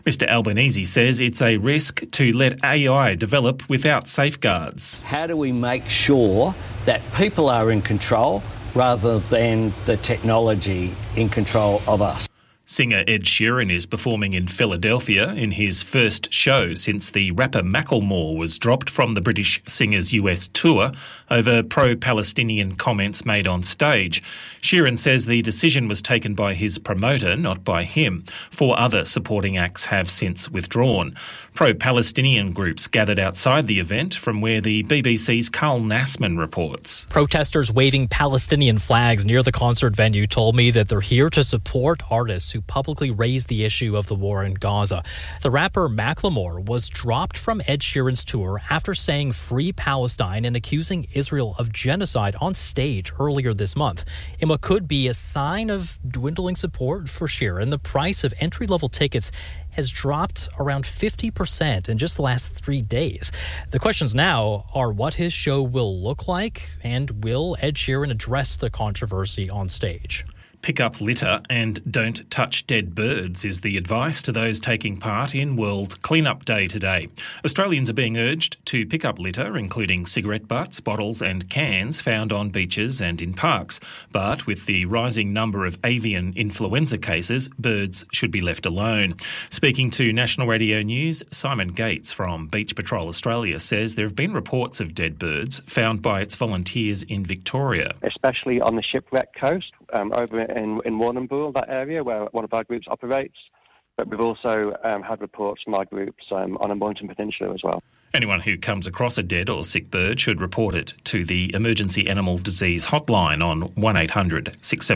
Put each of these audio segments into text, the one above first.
Mr Albanese says it's a risk to let AI develop without safeguards. How do we make sure that people are in control rather than the technology in control of us? Singer Ed Sheeran is performing in Philadelphia in his first show since the rapper Macklemore was dropped from the British singer's US tour over pro-Palestinian comments made on stage. Sheeran says the decision was taken by his promoter, not by him. 4 other supporting acts have since withdrawn. Pro-Palestinian groups gathered outside the event, from where the BBC's Carl Nassman reports. Protesters waving Palestinian flags near the concert venue told me that they're here to support artists who publicly raised the issue of the war in Gaza. The rapper Macklemore was dropped from Ed Sheeran's tour after saying "Free Palestine" and accusing Israel of genocide on stage earlier this month. In what could be a sign of dwindling support for Sheeran, the price of entry-level tickets has dropped around 50% in just the last 3 days. The questions now are what his show will look like, and will Ed Sheeran address the controversy on stage? Pick up litter and don't touch dead birds is the advice to those taking part in World Cleanup Day today. Australians are being urged to pick up litter, including cigarette butts, bottles and cans found on beaches and in parks. But with the rising number of avian influenza cases, birds should be left alone. Speaking to National Radio News, Simon Gates from Beach Patrol Australia says there have been reports of dead birds found by its volunteers in Victoria. Especially on the Shipwreck Coast, over in Warrnambool, that area where one of our groups operates. But we've also had reports from our groups on the Mornington Peninsula as well. Anyone who comes across a dead or sick bird should report it to the Emergency Animal Disease Hotline on 1800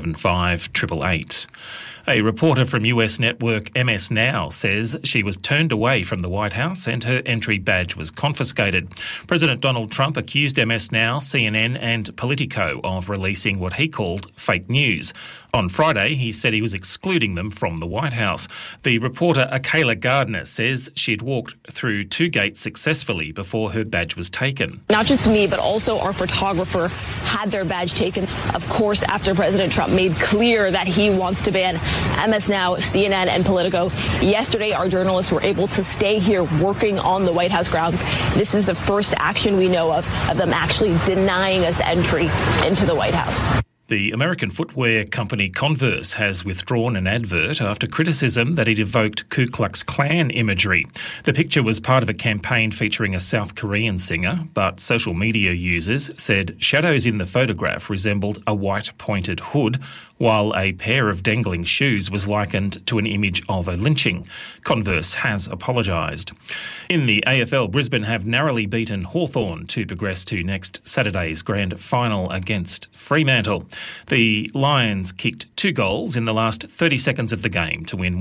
675 888. A reporter from US network MS Now says she was turned away from the White House and her entry badge was confiscated. President Donald Trump accused MS Now, CNN and Politico of releasing what he called fake news. On Friday, he said he was excluding them from the White House. The reporter Akayla Gardner says she'd walked through 2 gates successfully before her badge was taken. Not just me, but also our photographer had their badge taken, of course, after President Trump made clear that he wants to ban MS Now, CNN and Politico. Yesterday, our journalists were able to stay here working on the White House grounds. This is the first action we know of them actually denying us entry into the White House. The American footwear company Converse has withdrawn an advert after criticism that it evoked Ku Klux Klan imagery. The picture was part of a campaign featuring a South Korean singer, but social media users said shadows in the photograph resembled a white pointed hood, while a pair of dangling shoes was likened to an image of a lynching. Converse has apologised. In the AFL, Brisbane have narrowly beaten Hawthorn to progress to next Saturday's grand final against Fremantle. The Lions kicked 2 goals in the last 30 seconds of the game to win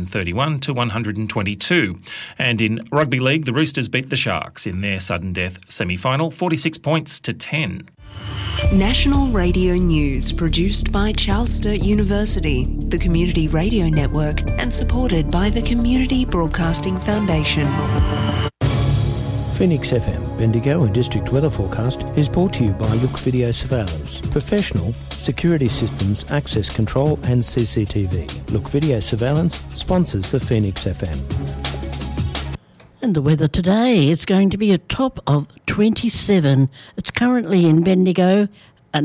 131 to 122. And in rugby league, the Roosters beat the Sharks in their sudden death semi-final, 46 points to 10. National Radio News, produced by Charles Sturt University, the Community Radio Network, and supported by the Community Broadcasting Foundation. Phoenix FM, Bendigo and District Weather Forecast is brought to you by Look Video Surveillance. Professional security systems, access control and CCTV. Look Video Surveillance sponsors the Phoenix FM. And the weather today, it's going to be a top of 27. It's currently in Bendigo at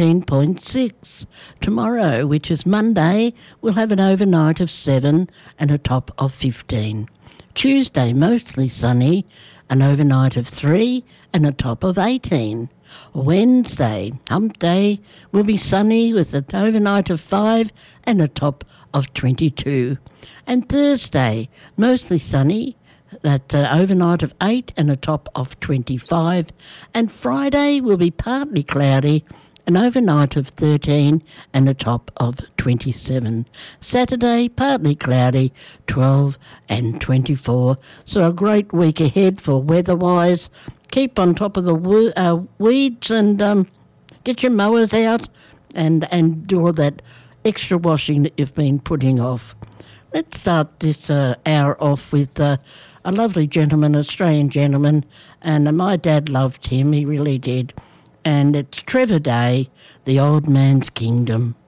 19.6. Tomorrow, which is Monday, we'll have an overnight of 7 and a top of 15. Tuesday, mostly sunny, an overnight of 3 and a top of 18. Wednesday, hump day, will be sunny with an overnight of 5 and a top of 22. And Thursday, mostly sunny, that overnight of 8 and a top of 25. And Friday will be partly cloudy, an overnight of 13 and a top of 27. Saturday, partly cloudy, 12 and 24. So a great week ahead for weather-wise. Keep on top of the weeds and get your mowers out and do all that extra washing that you've been putting off. Let's start this hour off with a lovely gentleman, Australian gentleman, and my dad loved him, he really did. And it's Trevor Day, The Old Man's Kingdom.